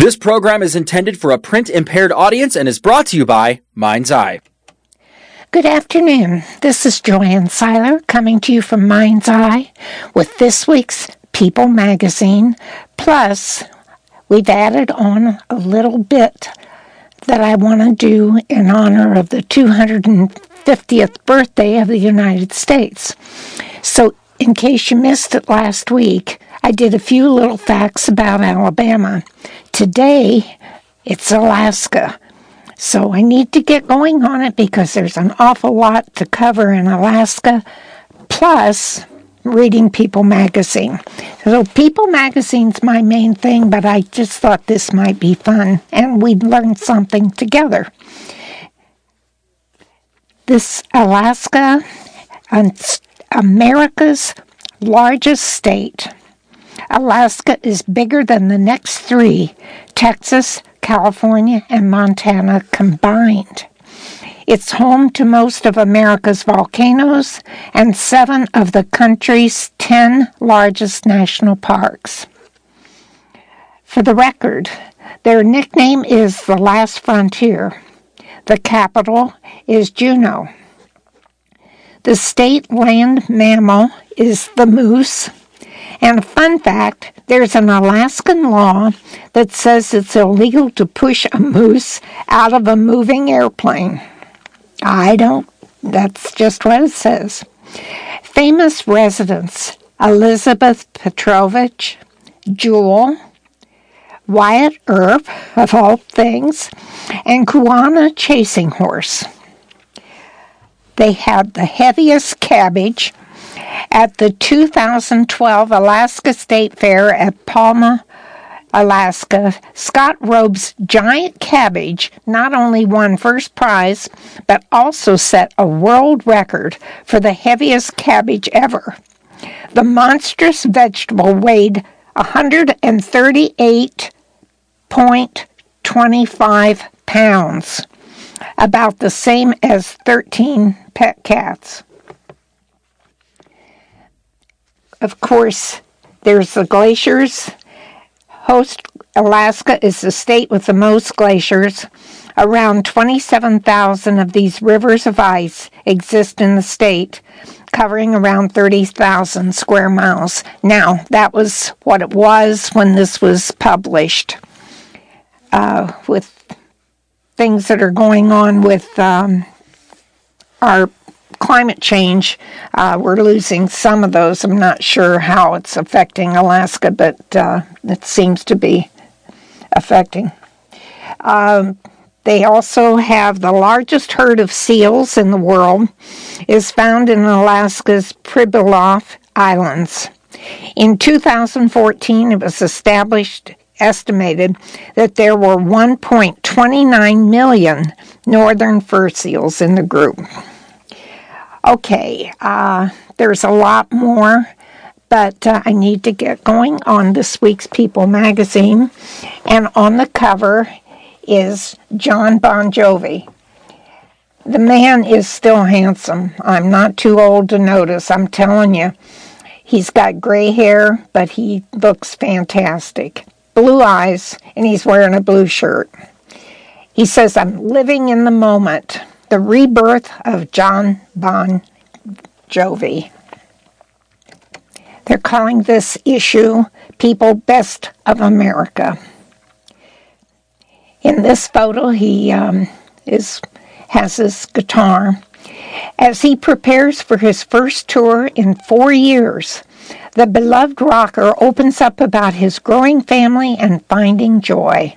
This program is intended for a print-impaired audience and is brought to you by Mind's Eye. Good afternoon. This is Joanne Seiler coming to you from Mind's Eye with this week's People magazine. Plus, we've added on a little bit that I want to do in honor of the 250th birthday of the United States. So, in case you missed it last week, I did a few little facts about Alabama. Today, it's Alaska. So I need to get going on it because there's an awful lot to cover in Alaska, plus reading People magazine. So People magazine's my main thing, but I just thought this might be fun, and we'd learn something together. This Alaska, America's largest state. Alaska is bigger than the next three, Texas, California, and Montana combined. It's home to most of America's volcanoes and 7 of the country's 10 largest national parks. For the record, their nickname is the Last Frontier. The capital is Juneau. The state land mammal is the moose. And a fun fact, there's an Alaskan law that says it's illegal to push a moose out of a moving airplane. That's just what it says. Famous residents, Elizabeth Petrovich, Jewel, Wyatt Earp, of all things, and Kuana Chasing Horse. They had the heaviest cabbage at the 2012 Alaska State Fair at Palma, Alaska. Scott Robe's giant cabbage not only won first prize, but also set a world record for the heaviest cabbage ever. The monstrous vegetable weighed 138.25 pounds, about the same as 13 pet cats. Of course, there's the glaciers. Host Alaska is the state with the most glaciers. Around 27,000 of these rivers of ice exist in the state, covering around 30,000 square miles. Now, that was what it was when this was published. With things that are going on with our climate change, we're losing some of those. I'm not sure how it's affecting Alaska, but it seems to be affecting. They also have the largest herd of seals in the world is found in Alaska's Pribilof Islands. In 2014, it was estimated that there were 1.29 million northern fur seals in the group. Okay, there's a lot more, but I need to get going on this week's People magazine. And on the cover is Jon Bon Jovi. The man is still handsome. I'm not too old to notice, I'm telling you. He's got gray hair, but he looks fantastic. Blue eyes, and he's wearing a blue shirt. He says, "I'm living in the moment." The rebirth of Jon Bon Jovi. They're calling this issue People Best of America. In this photo, he has his guitar. As he prepares for his first tour in 4 years, the beloved rocker opens up about his growing family and finding joy.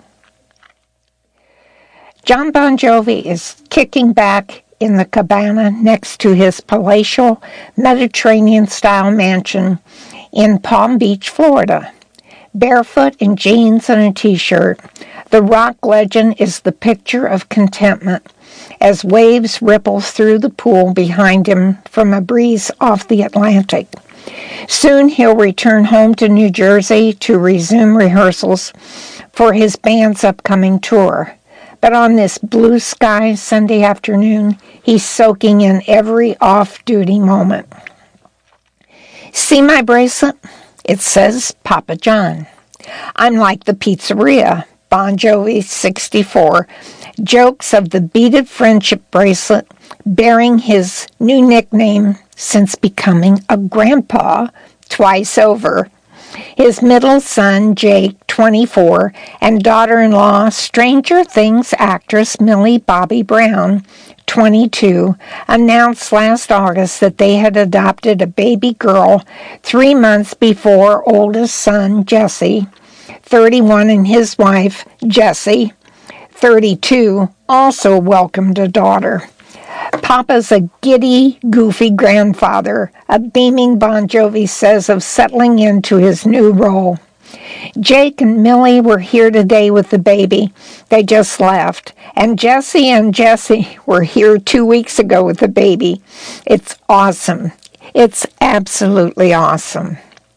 Jon Bon Jovi is kicking back in the cabana next to his palatial Mediterranean-style mansion in Palm Beach, Florida. Barefoot in jeans and a t-shirt, the rock legend is the picture of contentment as waves ripple through the pool behind him from a breeze off the Atlantic. Soon he'll return home to New Jersey to resume rehearsals for his band's upcoming tour. But on this blue sky Sunday afternoon, he's soaking in every off-duty moment. See my bracelet? It says Papa John. I'm like the pizzeria, Bon Jovi, 64, jokes of the beaded friendship bracelet bearing his new nickname since becoming a grandpa twice over. His middle son, Jake, 24, and daughter-in-law, Stranger Things actress Millie Bobby Brown, 22, announced last August that they had adopted a baby girl 3 months before oldest son, Jesse, 31, and his wife, Jessie, 32, also welcomed a daughter. Papa's a giddy, goofy grandfather, a beaming Bon Jovi says of settling into his new role. Jake and Millie were here today with the baby. They just left. And Jessie were here 2 weeks ago with the baby. It's awesome. It's absolutely awesome.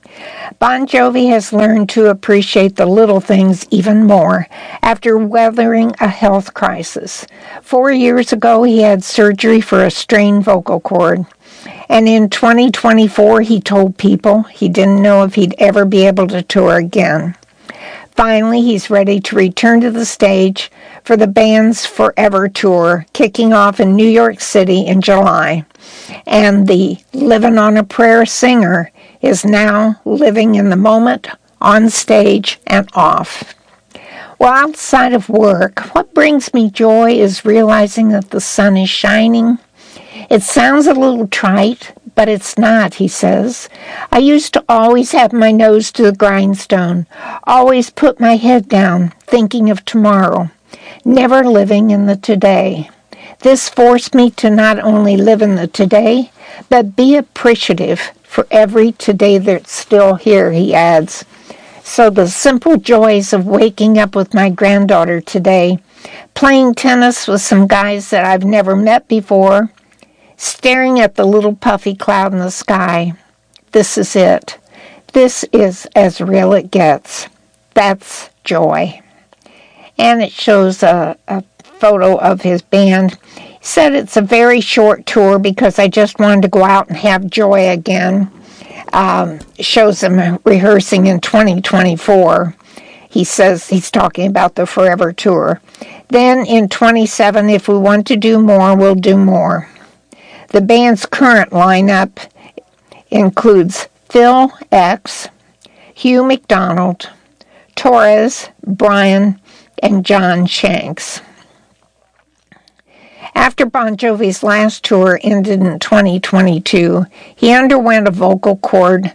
Bon Jovi has learned to appreciate the little things even more after weathering a health crisis. 4 years ago, he had surgery for a strained vocal cord. And in 2024, he told people he didn't know if he'd ever be able to tour again. Finally, he's ready to return to the stage for the band's Forever Tour, kicking off in New York City in July. And the Living on a Prayer singer is now living in the moment, on stage and off. Well, outside of work, what brings me joy is realizing that the sun is shining. It sounds a little trite, but it's not, he says. I used to always have my nose to the grindstone, always put my head down, thinking of tomorrow, never living in the today. This forced me to not only live in the today, but be appreciative for every today that's still here, he adds. So the simple joys of waking up with my granddaughter today, playing tennis with some guys that I've never met before, staring at the little puffy cloud in the sky. This is it. This is as real it gets. That's joy. And it shows a photo of his band. He said it's a very short tour because I just wanted to go out and have joy again. Shows them rehearsing in 2024. He says he's talking about the Forever Tour. Then in 27, if we want to do more, we'll do more. The band's current lineup includes Phil X, Hugh McDonald, Torres, Brian, and John Shanks. After Bon Jovi's last tour ended in 2022, he underwent a vocal cord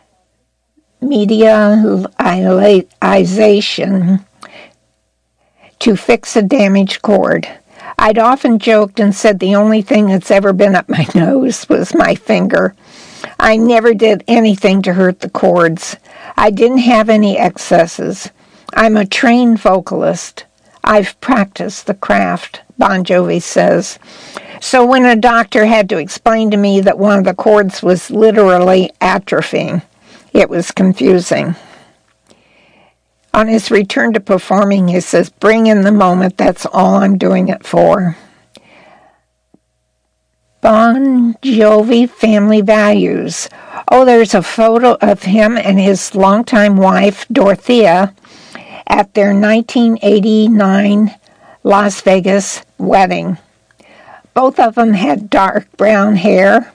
medialization to fix a damaged cord. I'd often joked and said the only thing that's ever been up my nose was my finger. I never did anything to hurt the cords. I didn't have any excesses. I'm a trained vocalist. I've practiced the craft, Bon Jovi says. So when a doctor had to explain to me that one of the cords was literally atrophying, it was confusing. On his return to performing, he says, bring in the moment, that's all I'm doing it for. Bon Jovi family values. Oh, there's a photo of him and his longtime wife, Dorothea, at their 1989 Las Vegas wedding. Both of them had dark brown hair.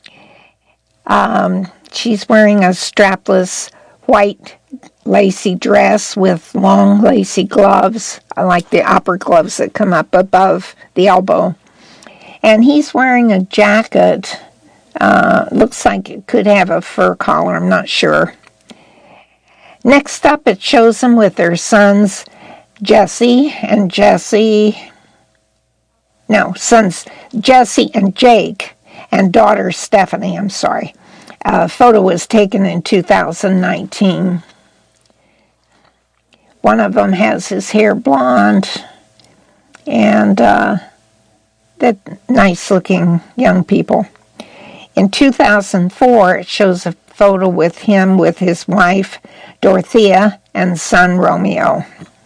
She's wearing a strapless white lacy dress with long lacy gloves. I like the opera gloves that come up above the elbow. And he's wearing a jacket. Looks like it could have a fur collar. I'm not sure. Next up, it shows them with their sons, Jesse and Jake, and daughter Stephanie, A photo was taken in 2019. One of them has his hair blonde, and they're nice-looking young people. In 2004, it shows a photo with him with his wife, Dorothea, and son, Romeo.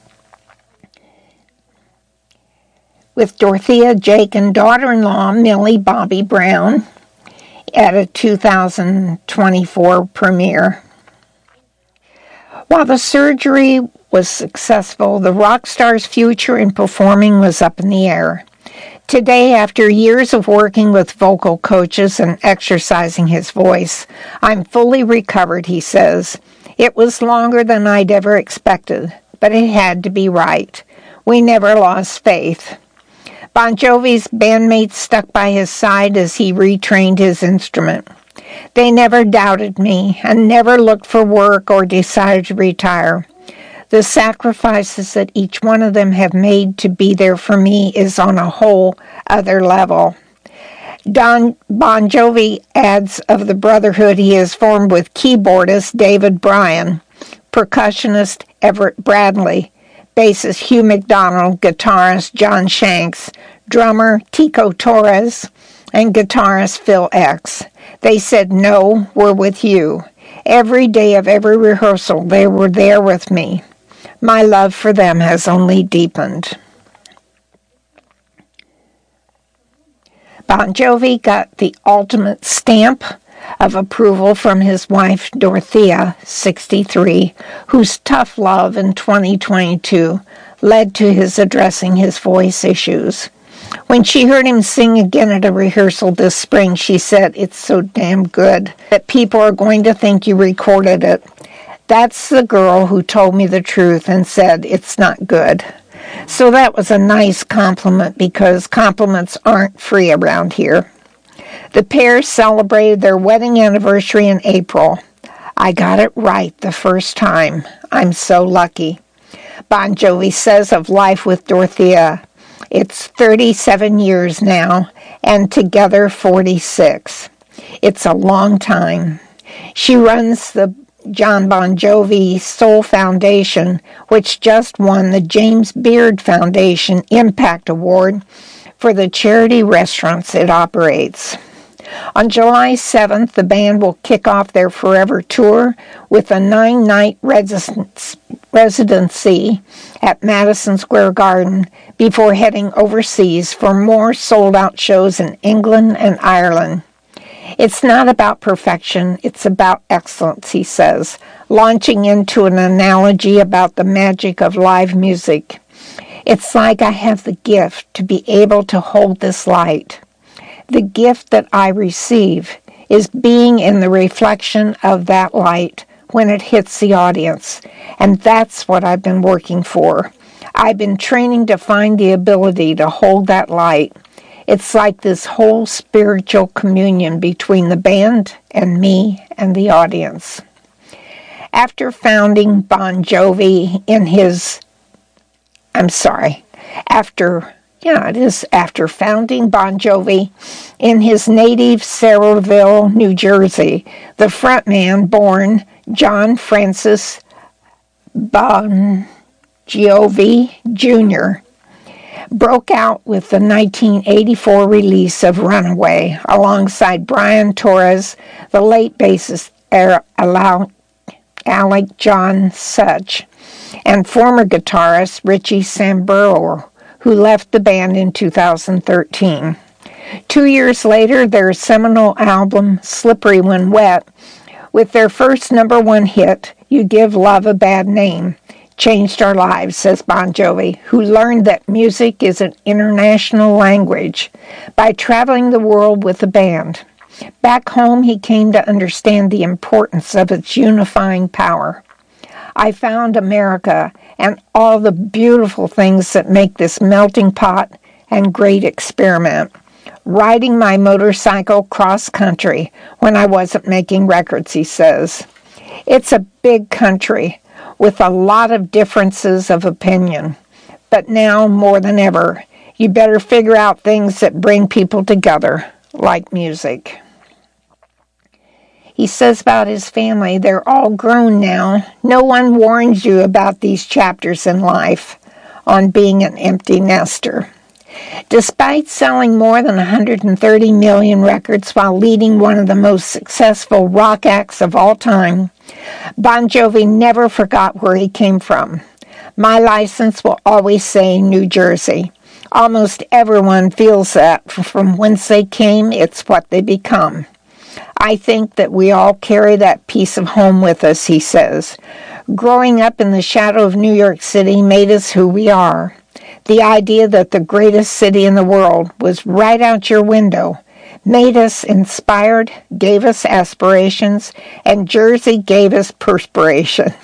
With Dorothea, Jake, and daughter-in-law, Millie Bobby Brown, at a 2024 premiere. While the surgery was successful, the rock star's future in performing was up in the air. Today, after years of working with vocal coaches and exercising his voice, I'm fully recovered, he says. It was longer than I'd ever expected, but it had to be right. We never lost faith. Bon Jovi's bandmates stuck by his side as he retrained his instrument. They never doubted me and never looked for work or decided to retire. The sacrifices that each one of them have made to be there for me is on a whole other level. Bon Jovi adds of the brotherhood he has formed with keyboardist David Bryan, percussionist Everett Bradley, bassist Hugh McDonald, guitarist John Shanks, drummer Tico Torres, and guitarist Phil X. They said, "No, we're with you." Every day of every rehearsal, they were there with me. My love for them has only deepened. Bon Jovi got the ultimate stamp of approval from his wife Dorothea, 63, whose tough love in 2022 led to his addressing his voice issues. When she heard him sing again at a rehearsal this spring, she said, "It's so damn good that people are going to think you recorded it. That's the girl who told me the truth and said it's not good." So that was a nice compliment because compliments aren't free around here. The pair celebrated their wedding anniversary in April. I got it right the first time. I'm so lucky. Bon Jovi says of life with Dorothea, it's 37 years now, and together 46. It's a long time. She runs the John Bon Jovi Soul Foundation, which just won the James Beard Foundation Impact Award for the charity restaurants it operates. On July 7th, the band will kick off their Forever Tour with a 9-night residency at Madison Square Garden before heading overseas for more sold-out shows in England and Ireland. It's not about perfection, it's about excellence, he says, launching into an analogy about the magic of live music. It's like I have the gift to be able to hold this light. The gift that I receive is being in the reflection of that light when it hits the audience, and that's what I've been working for. I've been training to find the ability to hold that light. It's like this whole spiritual communion between the band and me and the audience. After founding Bon Jovi after founding Bon Jovi in his native Sayreville, New Jersey, the frontman, born John Francis Bon Jovi Jr., broke out with the 1984 release of Runaway alongside Brian Torres, the late bassist Alec John Such, and former guitarist Richie Sambora, who left the band in 2013. 2 years later, their seminal album, Slippery When Wet, with their first #1 hit, You Give Love a Bad Name, changed our lives, says Bon Jovi, who learned that music is an international language by traveling the world with the band. Back home, he came to understand the importance of its unifying power. I found America and all the beautiful things that make this melting pot and great experiment. Riding my motorcycle cross-country when I wasn't making records, he says. It's a big country with a lot of differences of opinion. But now, more than ever, you better figure out things that bring people together, like music. He says about his family, they're all grown now. No one warns you about these chapters in life on being an empty nester. Despite selling more than 130 million records while leading one of the most successful rock acts of all time, Bon Jovi never forgot where he came from. My license will always say New Jersey. Almost everyone feels that. From whence they came, it's what they become. I think that we all carry that piece of home with us, he says. Growing up in the shadow of New York City made us who we are. The idea that the greatest city in the world was right out your window made us inspired, gave us aspirations, and Jersey gave us perspiration.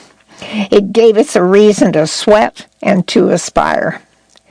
It gave us a reason to sweat and to aspire.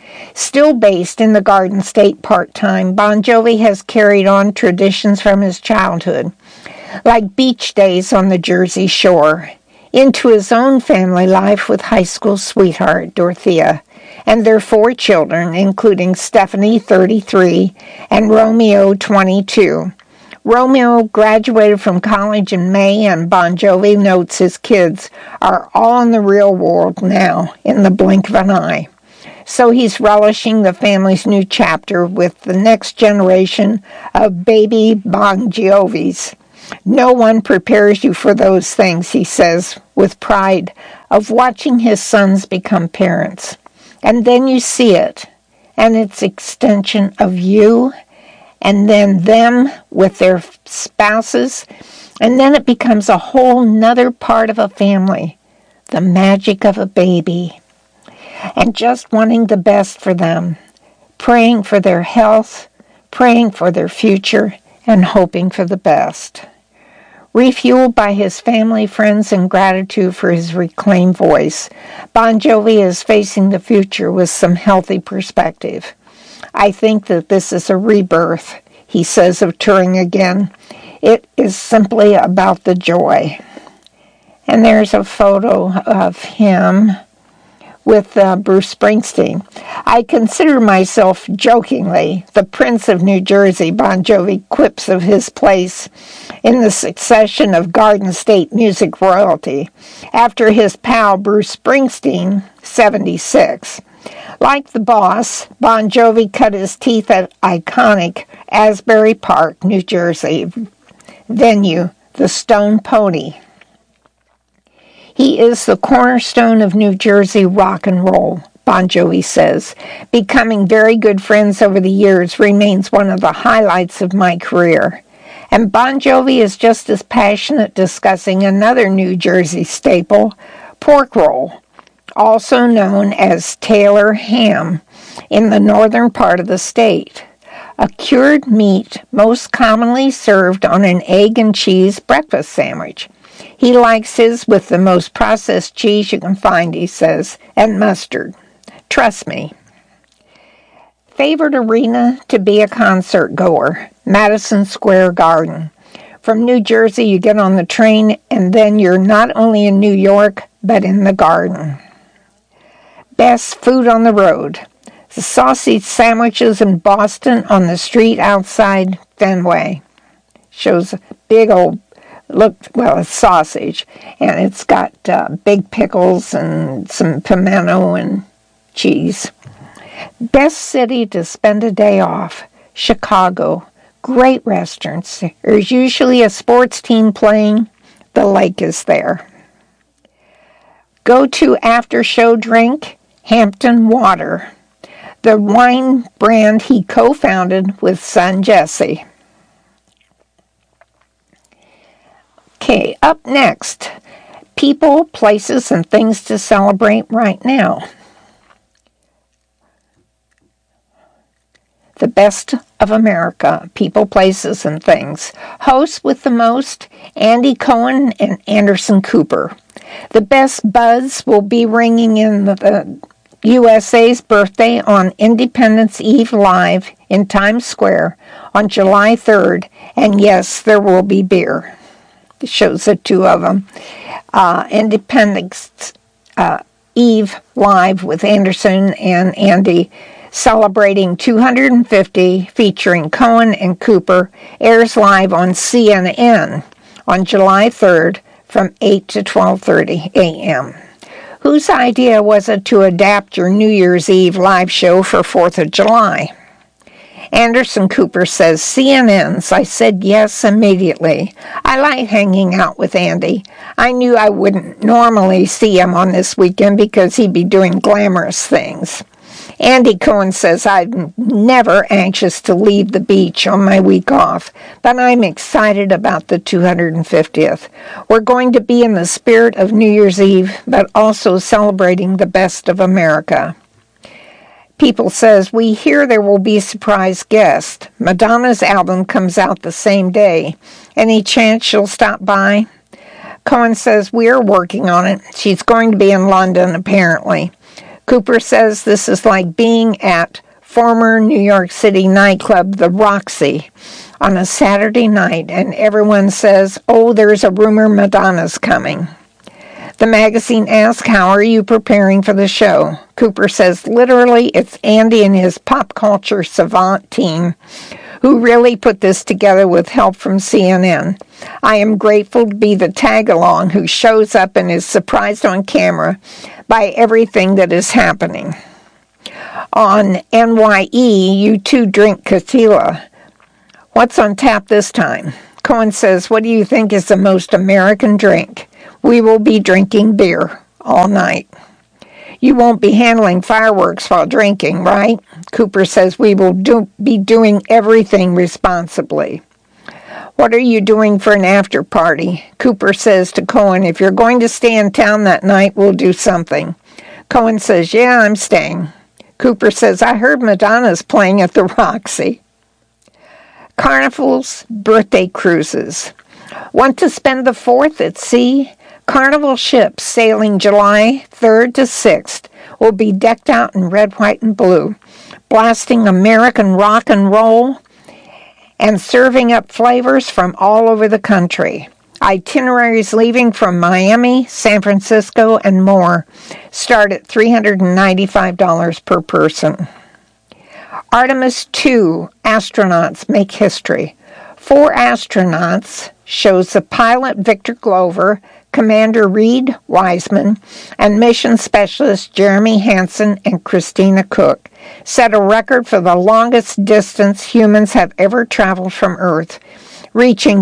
Still based in the Garden State part-time, Bon Jovi has carried on traditions from his childhood, like beach days on the Jersey Shore, into his own family life with high school sweetheart Dorothea, and their 4 children, including Stephanie, 33, and Romeo, 22. Romeo graduated from college in May, and Bon Jovi notes his kids are all in the real world now, in the blink of an eye. So he's relishing the family's new chapter with the next generation of baby Bon Jovis. No one prepares you for those things, he says, with pride of watching his sons become parents. And then you see it, and it's extension of you, and then them with their spouses, and then it becomes a whole nother part of a family, the magic of a baby, and just wanting the best for them, praying for their health, praying for their future, and hoping for the best. Refueled by his family, friends, and gratitude for his reclaimed voice, Bon Jovi is facing the future with some healthy perspective. I think that this is a rebirth, he says of touring again. It is simply about the joy. And there's a photo of him with Bruce Springsteen. I consider myself jokingly the Prince of New Jersey, Bon Jovi quips of his place in the succession of Garden State music royalty after his pal Bruce Springsteen, 76. Like the boss, Bon Jovi cut his teeth at iconic Asbury Park, New Jersey venue, the Stone Pony. He is the cornerstone of New Jersey rock and roll, Bon Jovi says. Becoming very good friends over the years remains one of the highlights of my career. And Bon Jovi is just as passionate discussing another New Jersey staple, pork roll, also known as Taylor ham, in the northern part of the state. A cured meat most commonly served on an egg and cheese breakfast sandwich. He likes his with the most processed cheese you can find, he says, and mustard. Trust me. Favorite arena to be a concert goer, Madison Square Garden. From New Jersey, you get on the train, and then you're not only in New York, but in the Garden. Best food on the road. The sausage sandwiches in Boston on the street outside Fenway. Shows a big old it's sausage, and it's got big pickles and some pimento and cheese. Best city to spend a day off, Chicago. Great restaurants. There's usually a sports team playing. The lake is there. Go to after show drink, Hampton Water, the wine brand he co-founded with son Jesse. Okay, up next, people, places, and things to celebrate right now. The best of America, people, places, and things. Hosts with the most, Andy Cohen and Anderson Cooper. The best buzz will be ringing in the USA's birthday on Independence Eve Live in Times Square on July 3rd, and yes, there will be beer. It shows the two of them. Independence Eve Live with Anderson and Andy celebrating 250, featuring Cohen and Cooper, airs live on CNN on July 3rd from 8 to 12:30 a.m. Whose idea was it to adapt your New Year's Eve live show for 4th of July? Anderson Cooper says, CNN's. I said yes immediately. I like hanging out with Andy. I knew I wouldn't normally see him on this weekend because he'd be doing glamorous things. Andy Cohen says, I'm never anxious to leave the beach on my week off, but I'm excited about the 250th. We're going to be in the spirit of New Year's Eve, but also celebrating the best of America. People says, we hear there will be surprise guests. Madonna's album comes out the same day. Any chance she'll stop by? Cohen says, we're working on it. She's going to be in London, apparently. Cooper says this is like being at former New York City nightclub, the Roxy, on a Saturday night, and everyone says, oh, there's a rumor Madonna's coming. The magazine asks, how are you preparing for the show? Cooper says, literally, it's Andy and his pop culture savant team who really put this together with help from CNN. I am grateful to be the tag-along who shows up and is surprised on camera by everything that is happening. On NYE, you two drink tequila. What's on tap this time? Cohen says, what do you think is the most American drink? We will be drinking beer all night. You won't be handling fireworks while drinking, right? Cooper says we will be doing everything responsibly. What are you doing for an after party? Cooper says to Cohen, if you're going to stay in town that night, we'll do something. Cohen says, yeah, I'm staying. Cooper says, I heard Madonna's playing at the Roxy. Carnival's birthday cruises. Want to spend the 4th at sea? Carnival ships sailing July 3rd to 6th will be decked out in red, white, and blue, blasting American rock and roll and serving up flavors from all over the country. Itineraries leaving from Miami, San Francisco, and more start at $395 per person. Artemis II astronauts make history. 4 astronauts shows the pilot Victor Glover, Commander Reed Wiseman, and mission specialist Jeremy Hansen and Christina Cook set a record for the longest distance humans have ever traveled from Earth, reaching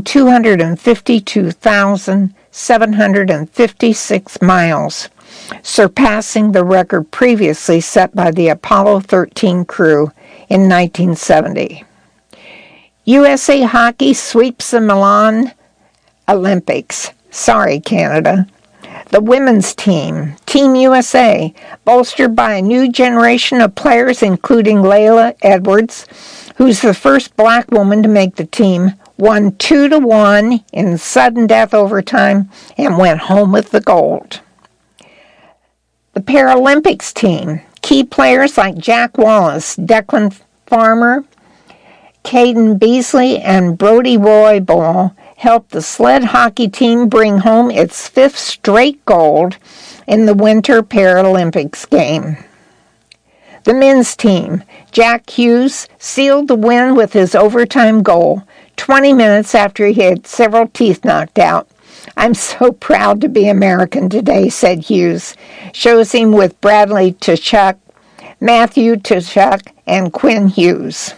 252,756 miles, surpassing the record previously set by the Apollo 13 crew in 1970. USA Hockey sweeps the Milan Olympics. Sorry, Canada. The women's team, Team USA, bolstered by a new generation of players including Layla Edwards, who's the first black woman to make the team, won 2-1 in sudden death overtime and went home with the gold. The Paralympics team, key players like Jack Wallace, Declan Farmer, Caden Beasley, and Brody Roybal helped the sled hockey team bring home its 5th straight gold in the Winter Paralympics game. The men's team, Jack Hughes, sealed the win with his overtime goal 20 minutes after he had several teeth knocked out. I'm so proud to be American today, said Hughes. Shows him with Bradley Tkachuk, Matthew Tkachuk, and Quinn Hughes.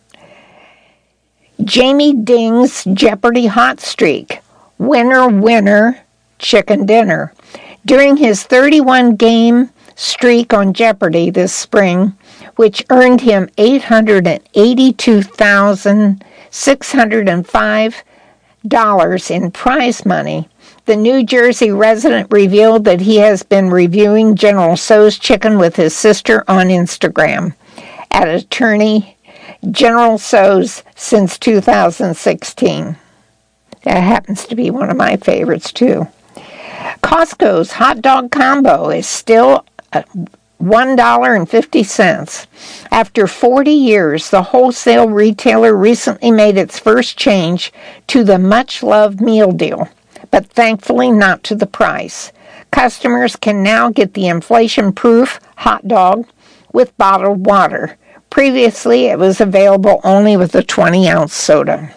Jamie Ding's Jeopardy hot streak. Winner, winner, chicken dinner. During his 31-game streak on Jeopardy this spring, which earned him $882,605 in prize money, the New Jersey resident revealed that he has been reviewing General Tso's chicken with his sister on Instagram at attorney General Tso's since 2016. That happens to be one of my favorites, too. Costco's hot dog combo is still $1.50. After 40 years, the wholesale retailer recently made its first change to the much-loved meal deal, but thankfully not to the price. Customers can now get the inflation-proof hot dog with bottled water. Previously, it was available only with a 20-ounce soda.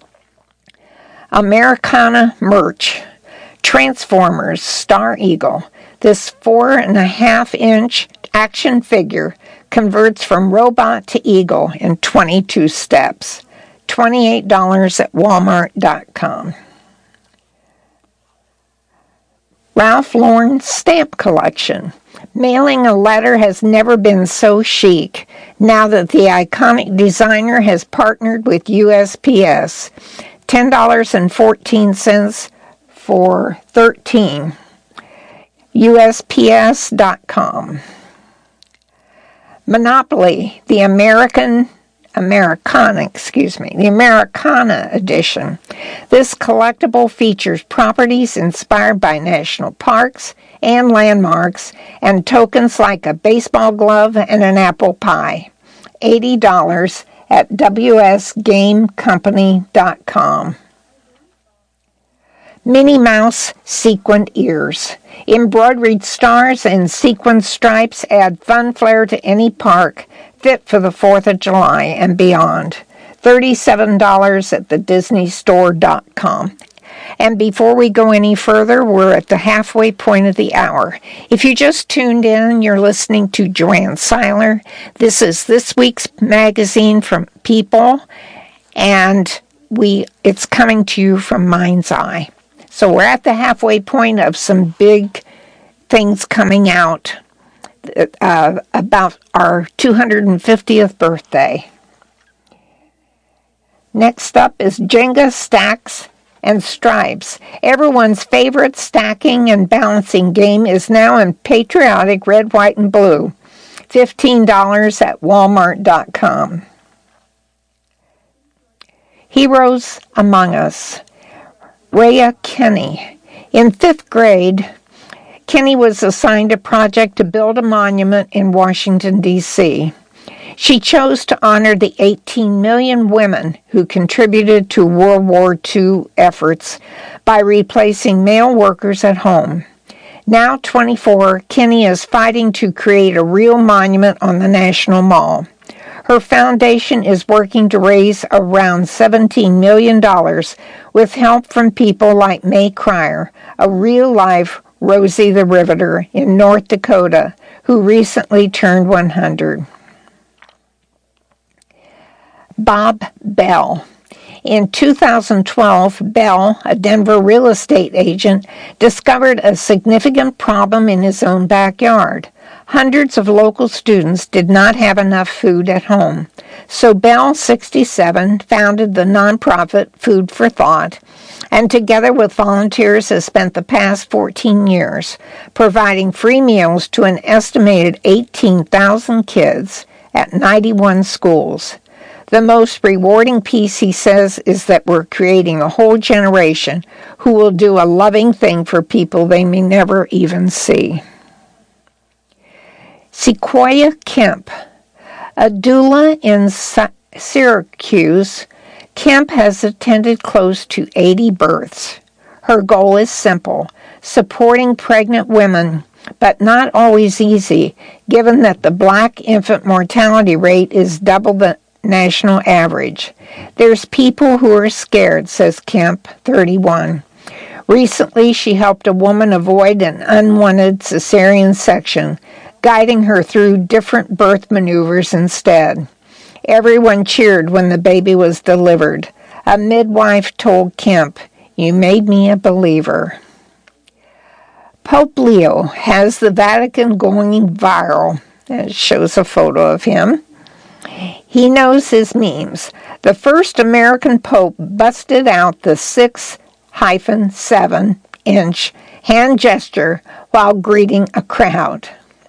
Americana merch. Transformers Star Eagle. This 4.5-inch action figure converts from robot to eagle in 22 steps. $28 at Walmart.com. Ralph Lauren stamp collection. Mailing a letter has never been so chic now that the iconic designer has partnered with USPS. $10.14 for 13. USPS.com. Monopoly, the Americana edition. This collectible features properties inspired by national parks and landmarks and tokens like a baseball glove and an apple pie. $80 at WSGameCompany.com. Minnie Mouse sequined ears. Embroidered stars and sequined stripes add fun flair to any park, fit for the 4th of July and beyond. $37 at thedisneystore.com. And before we go any further, we're at the halfway point of the hour. If you just tuned in, you're listening to Joanne Seiler. This is this week's magazine from People, and it's coming to you from Mind's Eye. So we're at the halfway point of some big things coming out about our 250th birthday. Next up is Jenga Stacks and Stripes. Everyone's favorite stacking and balancing game is now in patriotic red, white, and blue. $15 at Walmart.com. Heroes Among Us. Rhea Kenny. In 5th grade, Kenny was assigned a project to build a monument in Washington, D.C. She chose to honor the 18 million women who contributed to World War II efforts by replacing male workers at home. Now 24, Kenny is fighting to create a real monument on the National Mall. Her foundation is working to raise around $17 million with help from people like May Cryer, a real-life Rosie the Riveter in North Dakota, who recently turned 100. Bob Bell. In 2012, Bell, a Denver real estate agent, discovered a significant problem in his own backyard. Hundreds of local students did not have enough food at home. So Bell, 67, founded the nonprofit Food for Thought, and together with volunteers has spent the past 14 years providing free meals to an estimated 18,000 kids at 91 schools. The most rewarding piece, he says, is that we're creating a whole generation who will do a loving thing for people they may never even see. Sequoia Kemp. A doula in Syracuse, Kemp has attended close to 80 births. Her goal is simple, supporting pregnant women, but not always easy, given that the Black infant mortality rate is double the national average. There's people who are scared, says Kemp, 31. Recently, she helped a woman avoid an unwanted cesarean section, guiding her through different birth maneuvers instead. Everyone cheered when the baby was delivered. A midwife told Kemp, "You made me a believer." Pope Leo has the Vatican going viral. It shows a photo of him. He knows his memes. The first American pope busted out the 6-7-inch hand gesture while greeting a crowd.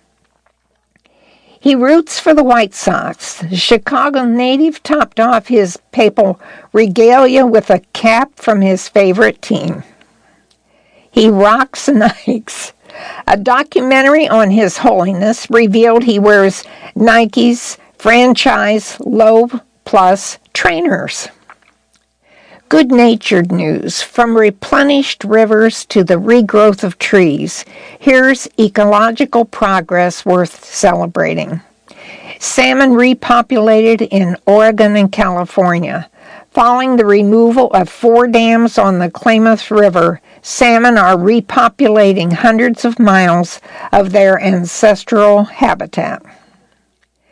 He roots for the White Sox. The Chicago native topped off his papal regalia with a cap from his favorite team. He rocks Nikes. A documentary on His Holiness revealed he wears Nike's franchise Low Plus trainers. Good-natured news. From replenished rivers to the regrowth of trees, here's ecological progress worth celebrating. Salmon repopulated in Oregon and California. Following the removal of 4 dams on the Klamath River, salmon are repopulating hundreds of miles of their ancestral habitat.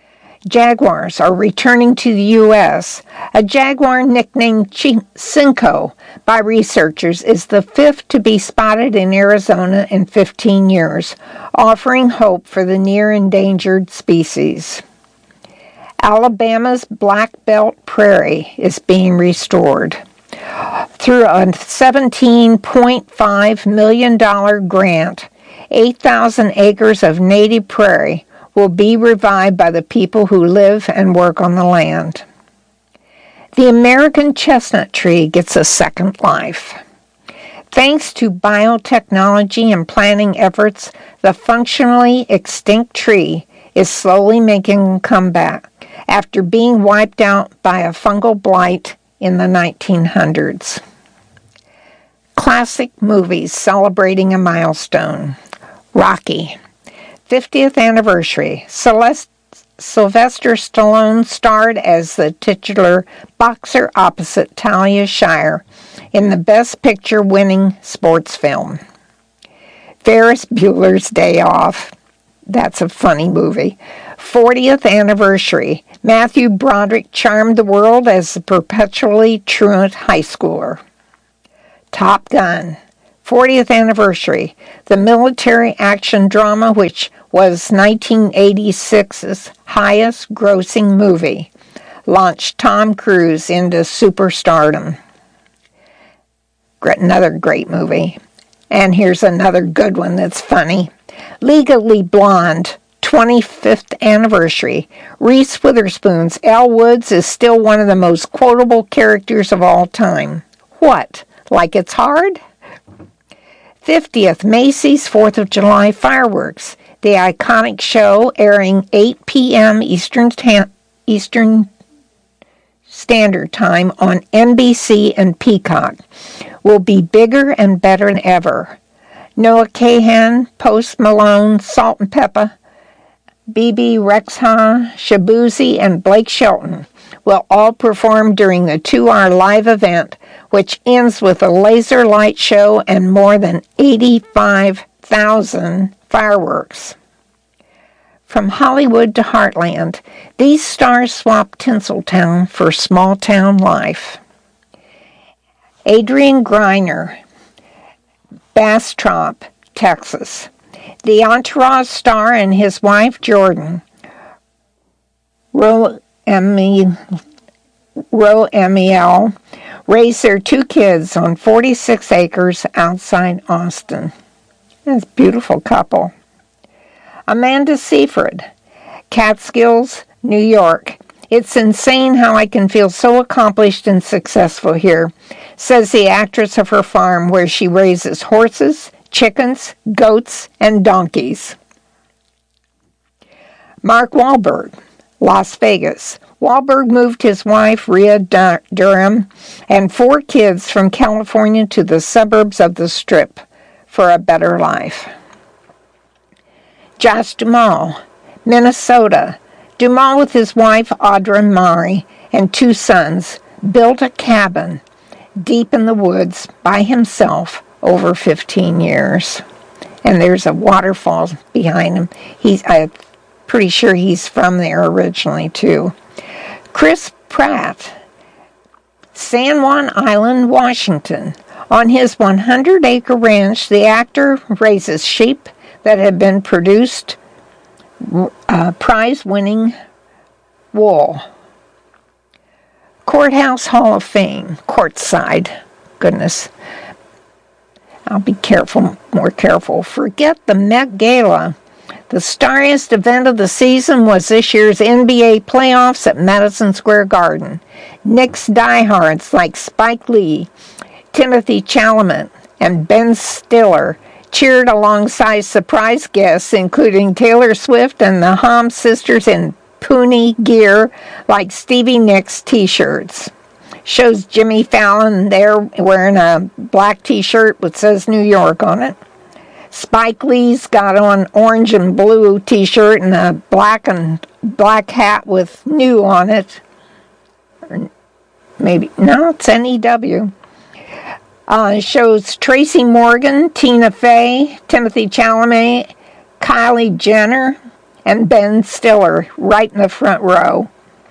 Jaguars are returning to the U.S. A jaguar nicknamed Cinco by researchers is the fifth to be spotted in Arizona in 15 years, offering hope for the near-endangered species. Alabama's Black Belt Prairie is being restored. Through a $17.5 million grant, 8,000 acres of native prairie will be revived by the people who live and work on the land. The American chestnut tree gets a second life. Thanks to biotechnology and planting efforts, the functionally extinct tree is slowly making a comeback after being wiped out by a fungal blight in the 1900s. Classic movies celebrating a milestone. Rocky, 50th anniversary. Sylvester Stallone starred as the titular boxer opposite Talia Shire in the Best Picture winning sports film. Ferris Bueller's Day Off. That's a funny movie. 40th anniversary. Matthew Broderick charmed the world as a perpetually truant high schooler. Top Gun. 40th anniversary. The military action drama which was 1986's highest grossing movie, launched Tom Cruise into superstardom. Another great movie. And here's another good one that's funny. Legally Blonde, 25th anniversary. Reese Witherspoon's Elle Woods is still one of the most quotable characters of all time. What? Like it's hard? 50th Macy's 4th of July fireworks. The iconic show, airing 8 p.m. Eastern Standard Time on NBC and Peacock, will be bigger and better than ever. Noah Kahan, Post Malone, Salt and Pepper, BB Rexha, Shabuzi, and Blake Shelton will all perform during the 2-hour live event, which ends with a laser light show and more than 85,000 fireworks. From Hollywood to Heartland, these stars swap Tinseltown for small-town life. Adrian Grenier, Bastrop, Texas. The Entourage star and his wife, Jordan, Roe Emiel, raised their 2 kids on 46 acres outside Austin. That's a beautiful couple. Amanda Seyfried, Catskills, New York. It's insane how I can feel so accomplished and successful here, says the actress of her farm where she raises horses, chickens, goats, and donkeys. Mark Wahlberg, Las Vegas. Wahlberg moved his wife, Rhea Durham, and 4 kids from California to the suburbs of the Strip for a better life. Josh Duhamel, Minnesota. Duhamel with his wife, Audra Mari, and 2 sons, built a cabin deep in the woods by himself over 15 years. And there's a waterfall behind him. I'm pretty sure he's from there originally, too. Chris Pratt, San Juan Island, Washington. On his 100-acre ranch, the actor raises sheep that have been produced prize-winning wool. Courthouse Hall of Fame, courtside. Goodness. I'll be more careful. Forget the Met Gala. The starriest event of the season was this year's NBA playoffs at Madison Square Garden. Knicks diehards like Spike Lee, Timothy Chalamet, and Ben Stiller cheered alongside surprise guests, including Taylor Swift and the Hamm sisters in Poonie gear like Stevie Nicks t-shirts. Shows Jimmy Fallon there wearing a black t-shirt which says New York on it. Spike Lee's got on orange and blue t-shirt and a black hat with new on it. Or maybe, no, it's NEW. Shows Tracy Morgan, Tina Fey, Timothy Chalamet, Kylie Jenner, and Ben Stiller right in the front row.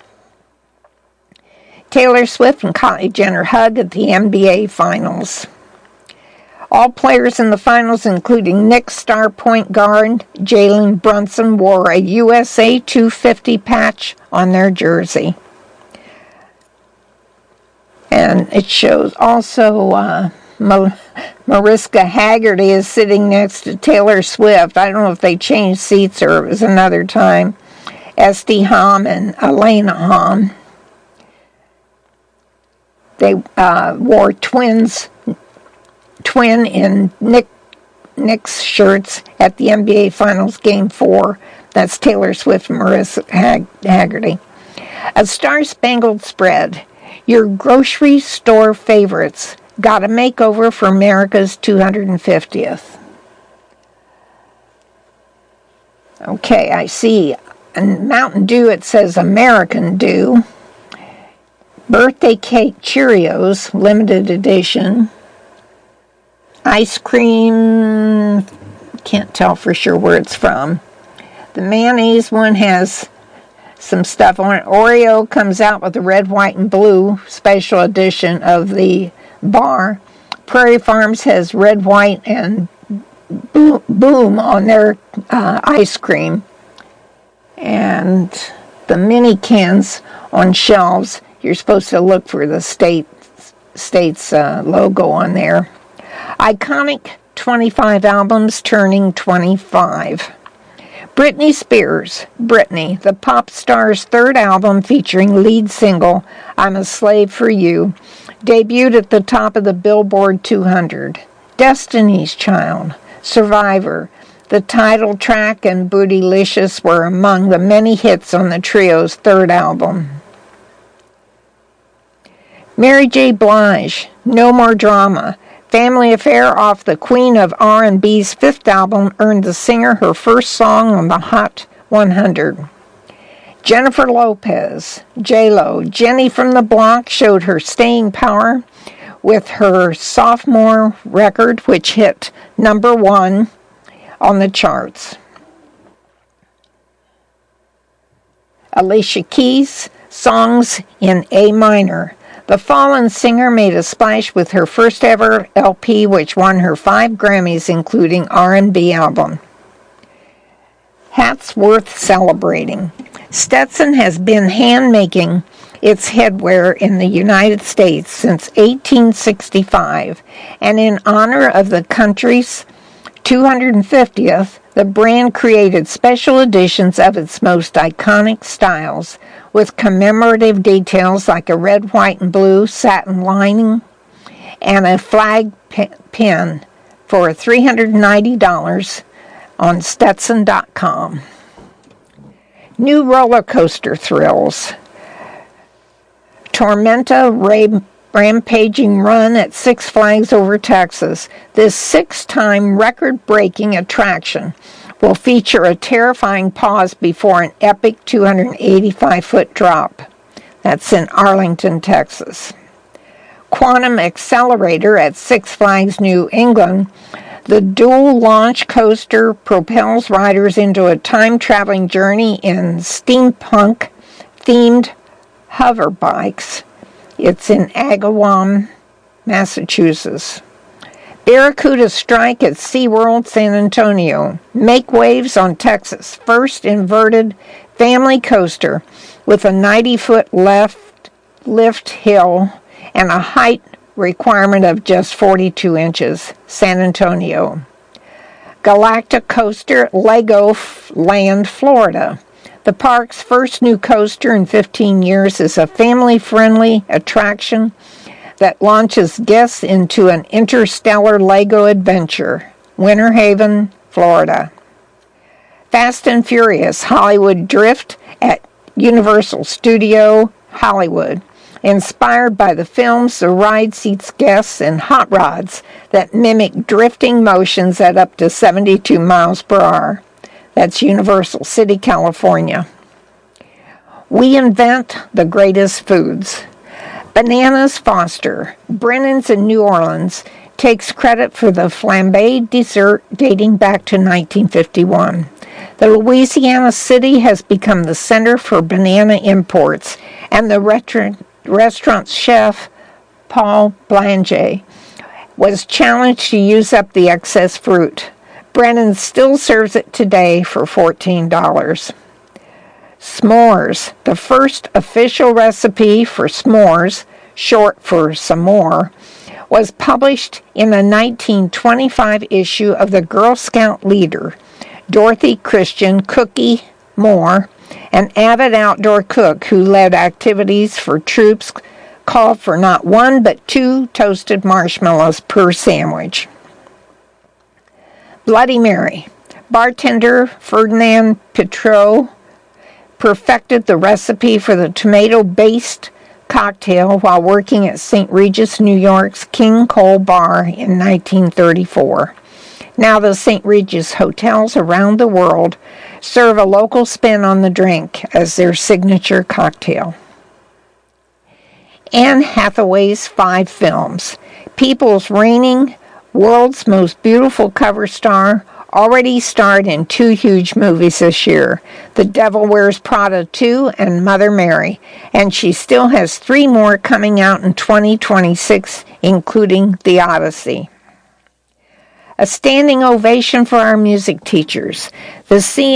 Taylor Swift and Kylie Jenner hug at the NBA Finals. All players in the finals, including Knicks star point guard Jalen Brunson, wore a USA 250 patch on their jersey. And it shows also Mariska Hargitay is sitting next to Taylor Swift. I don't know if they changed seats or it was another time. Esty Hamm and Elena Hamm. They wore twin in Knicks shirts at the NBA Finals Game 4. That's Taylor Swift and Mariska Hargitay. A Star-Spangled Spread. Your grocery store favorites got a makeover for America's 250th. Okay, I see. In Mountain Dew, it says American Dew. Birthday Cake Cheerios, limited edition. Ice cream, can't tell for sure where it's from. The mayonnaise one has some stuff on it. Oreo comes out with a red, white, and blue special edition of the bar. Prairie Farms has red, white, and boom on their ice cream. And the mini cans on shelves, you're supposed to look for the state's logo on there. Iconic 25 albums turning 25. Britney Spears, Britney, the pop star's third album featuring lead single, I'm a Slave for You, debuted at the top of the Billboard 200. Destiny's Child, Survivor, the title track and Bootylicious were among the many hits on the trio's third album. Mary J. Blige, No More Drama, Family Affair off the Queen of R&B's fifth album earned the singer her first song on the Hot 100. Jennifer Lopez, J-Lo, Jenny from the Block showed her staying power with her sophomore record, which hit number 1 on the charts. Alicia Keys, Songs in A Minor. The Fallen singer made a splash with her first ever LP, which won her 5 Grammys, including R&B album. Hats worth celebrating. Stetson has been hand-making its headwear in the United States since 1865, and in honor of the country's 250th, the brand created special editions of its most iconic styles, with commemorative details like a red, white, and blue satin lining and a flag pin for $390 on Stetson.com. New roller coaster thrills. Tormenta Rampaging Run at Six Flags Over Texas. This 6-time record-breaking attraction will feature a terrifying pause before an epic 285-foot drop. That's in Arlington, Texas. Quantum Accelerator at Six Flags New England. The dual launch coaster propels riders into a time-traveling journey in steampunk-themed hover bikes. It's in Agawam, Massachusetts. Barracuda Strike at SeaWorld San Antonio. Make waves on Texas' first inverted family coaster with a 90-foot lift hill and a height requirement of just 42 inches. San Antonio. Galactic Coaster at Legoland, Florida. The park's first new coaster in 15 years is a family-friendly attraction that launches guests into an interstellar Lego adventure. Winter Haven, Florida. Fast and Furious Hollywood Drift at Universal Studio Hollywood. Inspired by the films, the ride seats guests in hot rods that mimic drifting motions at up to 72 miles per hour. That's Universal City, California. We invent the greatest foods. Bananas Foster, Brennan's in New Orleans, takes credit for the flambé dessert dating back to 1951. The The Louisiana city has become the center for banana imports, and the restaurant chef, Paul Blanger, was challenged to use up the excess fruit. Brennan still serves it today for $14. S'mores. The first official recipe for s'mores, short for s'more, was published in the 1925 issue of the Girl Scout Leader. Dorothy Christian Cookie Moore, an avid outdoor cook who led activities for troops, called for not one but 2 toasted marshmallows per sandwich. Bloody Mary. Bartender Ferdinand Pitrot perfected the recipe for the tomato-based cocktail while working at St. Regis, New York's King Cole Bar in 1934. Now the St. Regis hotels around the world serve a local spin on the drink as their signature cocktail. Anne Hathaway's 5 films. People's reigning, world's most beautiful cover star, already starred in 2 huge movies this year, The Devil Wears Prada 2 and Mother Mary, and she still has 3 more coming out in 2026, including The Odyssey. A standing ovation for our music teachers. The